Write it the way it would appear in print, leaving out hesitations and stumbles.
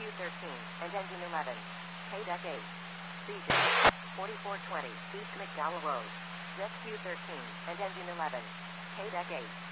Rescue 13 and Engine 11. K-Deck 8. Season 4420 East McDowell Road. Rescue 13 and Engine 11. K-Deck 8.